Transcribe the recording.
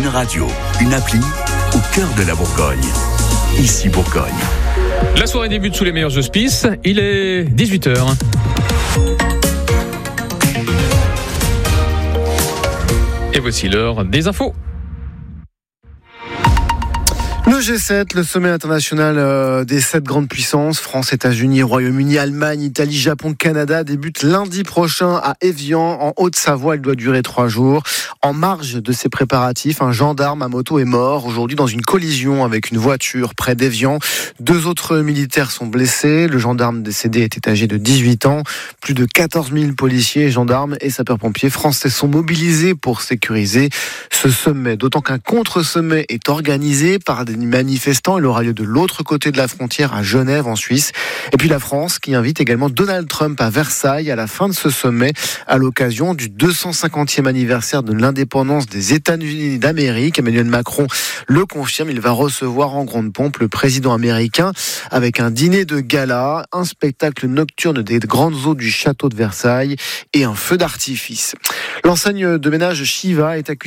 radio, une appli au cœur de la Bourgogne. Ici Bourgogne. La soirée débute sous les meilleurs auspices. Il est 18h. Et voici l'heure des infos. Le G7, le sommet international des 7 grandes puissances, France, États-Unis, Royaume-Uni, Allemagne, Italie, Japon, Canada, débute lundi prochain à Évian, en Haute-Savoie. Il doit durer 3 jours. En marge de ces préparatifs, un gendarme à moto est mort aujourd'hui dans une collision avec une voiture près d'Évian. 2 autres militaires sont blessés. Le gendarme décédé était âgé de 18 ans. Plus de 14 000 policiers, gendarmes et sapeurs-pompiers français sont mobilisés pour sécuriser ce sommet. D'autant qu'un contre-sommet est organisé par des manifestants. Il aura lieu de l'autre côté de la frontière, à Genève, en Suisse. Et puis la France qui invite également Donald Trump à Versailles à la fin de ce sommet, à l'occasion du 250e anniversaire de l'indépendance des États-Unis d'Amérique. Emmanuel Macron le confirme, il va recevoir en grande pompe le président américain avec un dîner de gala, un spectacle nocturne des grandes eaux du château de Versailles et un feu d'artifice. L'enseigne de ménage Shiva est accusée